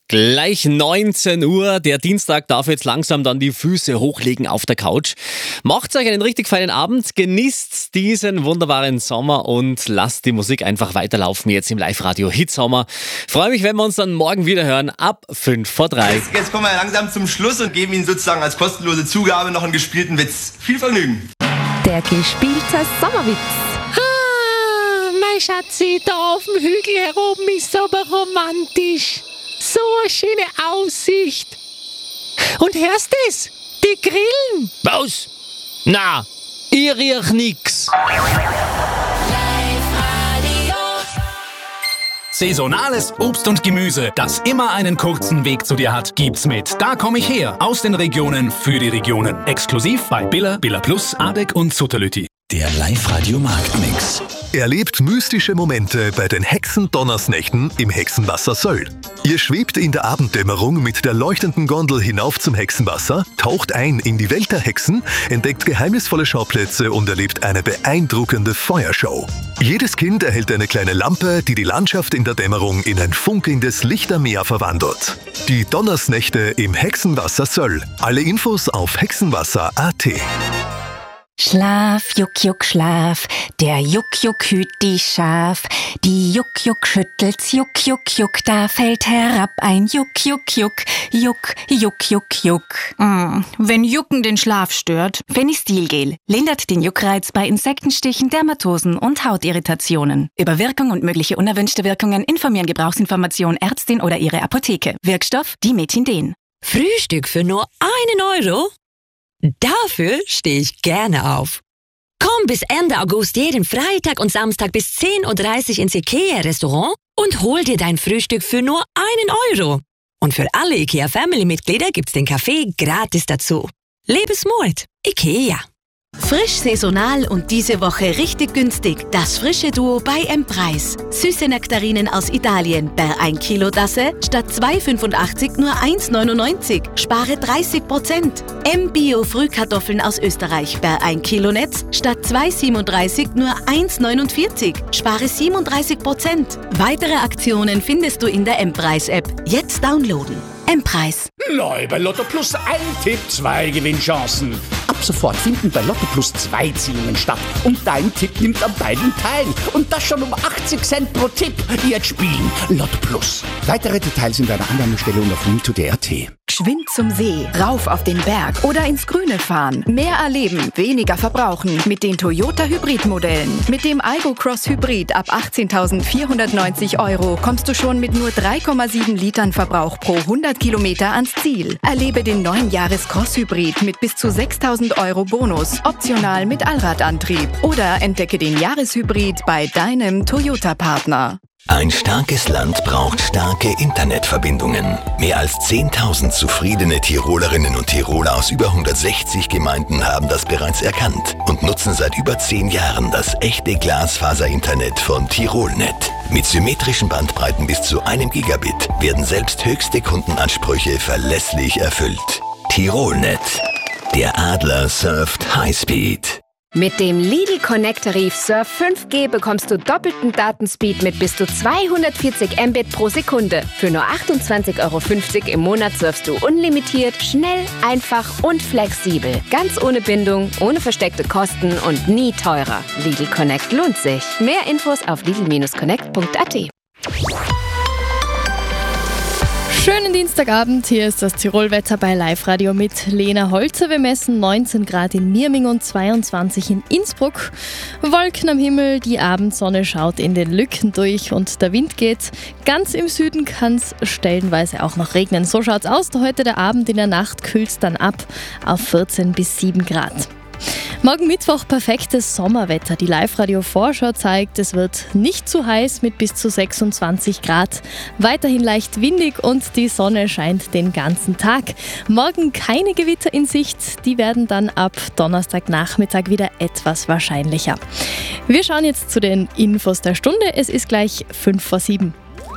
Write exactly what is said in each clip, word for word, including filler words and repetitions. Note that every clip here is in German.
Gleich neunzehn Uhr, der Dienstag darf jetzt langsam dann die Füße hochlegen auf der Couch. Macht euch einen richtig feinen Abend, genießt diesen wunderbaren Sommer und lasst die Musik einfach weiterlaufen jetzt im Live-Radio Hitsommer. Freue mich, wenn wir uns dann morgen wieder hören, ab fünf vor drei. Jetzt, jetzt kommen wir langsam zum Schluss und geben Ihnen sozusagen als kostenlose Zugabe noch einen gespielten Witz. Viel Vergnügen. Der gespielte Sommerwitz. Ah, mein Schatzi, da auf dem Hügel hier oben ist aber romantisch. So eine schöne Aussicht. Und hörst du's? Die grillen. Was? Na, ich riech nix. Saisonales Obst und Gemüse, das immer einen kurzen Weg zu dir hat, gibt's mit Da komm ich her, aus den Regionen für die Regionen. Exklusiv bei Billa, Billa Plus, Adek und Sutterlütti. Der Live-Radio-Marktmix. Erlebt mystische Momente bei den Hexen-Donnersnächten im Hexenwasser Söll. Ihr schwebt in der Abenddämmerung mit der leuchtenden Gondel hinauf zum Hexenwasser, taucht ein in die Welt der Hexen, entdeckt geheimnisvolle Schauplätze und erlebt eine beeindruckende Feuershow. Jedes Kind erhält eine kleine Lampe, die die Landschaft in der Dämmerung in ein funkelndes Lichtermeer verwandelt. Die Donnersnächte im Hexenwasser Söll. Alle Infos auf hexenwasser punkt at. Schlaf, Juck, Juck, Schlaf, der Juck, Juck hüt die Schaf. Die Juck, Juck schüttelt's, Juck, Juck, Juck, da fällt herab ein Juck, Juck, Juck, Juck, Juck, Juck, Juck. Mm, wenn Jucken den Schlaf stört. Fenistilgel lindert den Juckreiz bei Insektenstichen, Dermatosen und Hautirritationen. Über Wirkung und mögliche unerwünschte Wirkungen informieren Gebrauchsinformation Ärztin oder ihre Apotheke. Wirkstoff Dimethinden. Frühstück für nur einen Euro? Dafür stehe ich gerne auf. Komm bis Ende August jeden Freitag und Samstag bis zehn Uhr dreißig ins IKEA-Restaurant und hol dir dein Frühstück für nur einen Euro. Und für alle IKEA-Family-Mitglieder gibt's den Kaffee gratis dazu. Lebensmut. IKEA. Frisch, saisonal und diese Woche richtig günstig. Das frische Duo bei M-Preis. Süße Nektarinen aus Italien. Per ein Kilo Tasse statt zwei fünfundachtzig nur eins neunundneunzig. Spare dreißig Prozent. M-Bio Frühkartoffeln aus Österreich. Per ein Kilo Netz statt zwei siebenunddreißig nur eins neunundvierzig. Spare siebenunddreißig Prozent. Weitere Aktionen findest du in der M-Preis-App. Jetzt downloaden. M-Preis. Neu bei Lotto Plus ein Tipp, zwei Gewinnchancen. Ab sofort finden bei Lotto Plus zwei Ziehungen statt und dein Tipp nimmt an beiden teil. Und das schon um achtzig Cent pro Tipp. Jetzt spielen Lotto Plus. Weitere Details in deiner Annahmestelle und auf www punkt d r t. Geschwind zum See, rauf auf den Berg oder ins Grüne fahren. Mehr erleben, weniger verbrauchen mit den Toyota Hybrid-Modellen. Mit dem Aygo Cross Hybrid ab achtzehntausendvierhundertneunzig Euro kommst du schon mit nur drei Komma sieben Litern Verbrauch pro hundert Kilometer ans Ziel. Erlebe den neuen Jahres Cross Hybrid mit bis zu sechstausend Euro Bonus, optional mit Allradantrieb. Oder entdecke den Jahreshybrid bei deinem Toyota-Partner. Ein starkes Land braucht starke Internetverbindungen. Mehr als zehntausend zufriedene Tirolerinnen und Tiroler aus über hundertsechzig Gemeinden haben das bereits erkannt und nutzen seit über zehn Jahren das echte Glasfaser-Internet von Tirolnet. Mit symmetrischen Bandbreiten bis zu einem Gigabit werden selbst höchste Kundenansprüche verlässlich erfüllt. Tirolnet. Der Adler surft Highspeed. Mit dem Lidl Connect-Tarif Surf fünf G bekommst du doppelten Datenspeed mit bis zu zweihundertvierzig Mbit pro Sekunde. Für nur achtundzwanzig Euro fünfzig im Monat surfst du unlimitiert, schnell, einfach und flexibel. Ganz ohne Bindung, ohne versteckte Kosten und nie teurer. Lidl Connect lohnt sich. Mehr Infos auf lidl Connect punkt at. Schönen Dienstagabend, hier ist das Tirolwetter bei Live-Radio mit Lena Holzer. Wir messen neunzehn Grad in Nirming und zweiundzwanzig in Innsbruck. Wolken am Himmel, die Abendsonne schaut in den Lücken durch und der Wind geht. Ganz im Süden kann es stellenweise auch noch regnen. So schaut's aus. Heute der Abend, in der Nacht kühlt's dann ab auf vierzehn bis sieben Grad. Morgen Mittwoch perfektes Sommerwetter. Die Live-Radio-Vorschau zeigt, es wird nicht zu heiß mit bis zu sechsundzwanzig Grad. Weiterhin leicht windig und die Sonne scheint den ganzen Tag. Morgen keine Gewitter in Sicht. Die werden dann ab Donnerstagnachmittag wieder etwas wahrscheinlicher. Wir schauen jetzt zu den Infos der Stunde. Es ist gleich fünf vor sieben.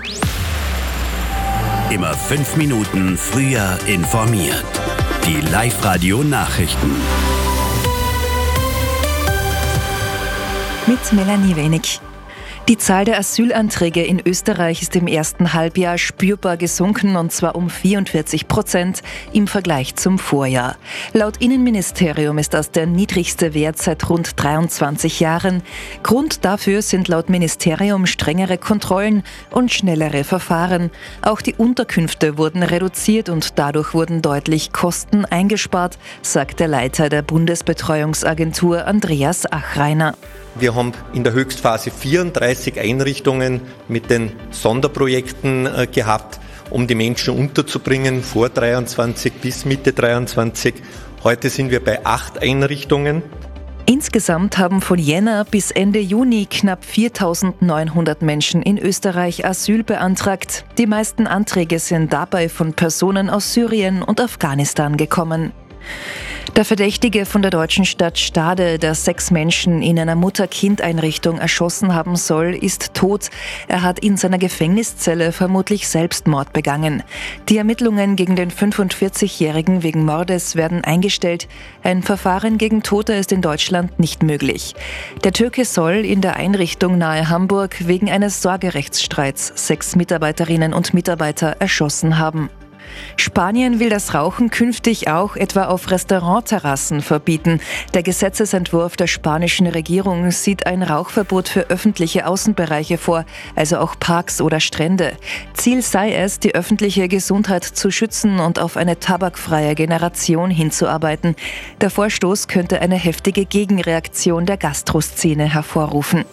Immer fünf Minuten früher informiert. Die Live-Radio-Nachrichten. Mit Melanie Wenig. Die Zahl der Asylanträge in Österreich ist im ersten Halbjahr spürbar gesunken, und zwar um vierundvierzig Prozent im Vergleich zum Vorjahr. Laut Innenministerium ist das der niedrigste Wert seit rund dreiundzwanzig Jahren. Grund dafür sind laut Ministerium strengere Kontrollen und schnellere Verfahren. Auch die Unterkünfte wurden reduziert und dadurch wurden deutlich Kosten eingespart, sagt der Leiter der Bundesbetreuungsagentur Andreas Achreiner. Wir haben in der Höchstphase vierunddreißig Einrichtungen mit den Sonderprojekten äh, gehabt, um die Menschen unterzubringen, vor dreiundzwanzig bis Mitte dreiundzwanzig. Heute sind wir bei acht Einrichtungen. Insgesamt haben von Jänner bis Ende Juni knapp viertausendneunhundert Menschen in Österreich Asyl beantragt. Die meisten Anträge sind dabei von Personen aus Syrien und Afghanistan gekommen. Der Verdächtige von der deutschen Stadt Stade, der sechs Menschen in einer Mutter-Kind-Einrichtung erschossen haben soll, ist tot. Er hat in seiner Gefängniszelle vermutlich Selbstmord begangen. Die Ermittlungen gegen den fünfundvierzigjährigen wegen Mordes werden eingestellt. Ein Verfahren gegen Tote ist in Deutschland nicht möglich. Der Türke soll in der Einrichtung nahe Hamburg wegen eines Sorgerechtsstreits sechs Mitarbeiterinnen und Mitarbeiter erschossen haben. Spanien will das Rauchen künftig auch etwa auf Restaurantterrassen verbieten. Der Gesetzesentwurf der spanischen Regierung sieht ein Rauchverbot für öffentliche Außenbereiche vor, also auch Parks oder Strände. Ziel sei es, die öffentliche Gesundheit zu schützen und auf eine tabakfreie Generation hinzuarbeiten. Der Vorstoß könnte eine heftige Gegenreaktion der Gastroszene hervorrufen.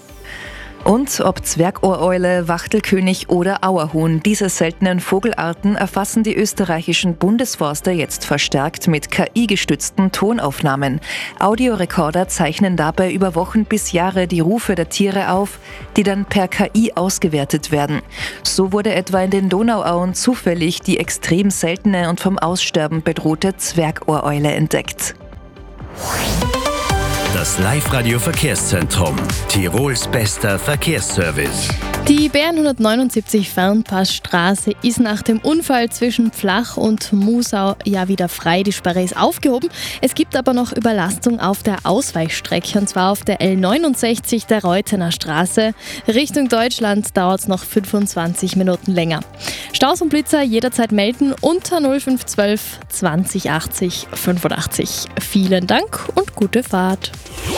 Und ob Zwergohreule, Wachtelkönig oder Auerhuhn, diese seltenen Vogelarten erfassen die österreichischen Bundesforster jetzt verstärkt mit K I-gestützten Tonaufnahmen. Audiorekorder zeichnen dabei über Wochen bis Jahre die Rufe der Tiere auf, die dann per K I ausgewertet werden. So wurde etwa in den Donauauen zufällig die extrem seltene und vom Aussterben bedrohte Zwergohreule entdeckt. Das Live-Radio-Verkehrszentrum. Tirols bester Verkehrsservice. Die B R hundertneunundsiebzig Fernpassstraße ist nach dem Unfall zwischen Pflach und Musau ja wieder frei. Die Sperre ist aufgehoben. Es gibt aber noch Überlastung auf der Ausweichstrecke, und zwar auf der L neunundsechzig der Reuthener Straße. Richtung Deutschland dauert es noch fünfundzwanzig Minuten länger. Staus und Blitzer jederzeit melden unter null fünf zwölf zwanzig achtzig fünfundachtzig. Vielen Dank und gute Fahrt.